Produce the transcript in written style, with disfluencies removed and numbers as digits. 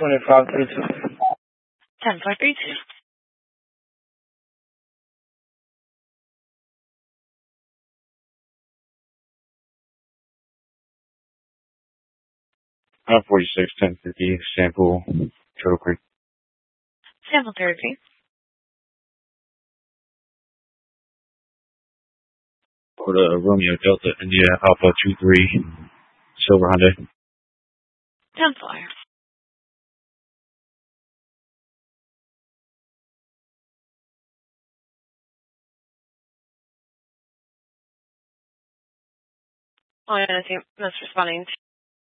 2532. 10532. I'm 46, 1050, sample, Turtle Creek. Sample therapy. For the Romeo Delta India Alpha 23, Silver Hyundai. 10 flyer. Oh, yeah, I think that's responding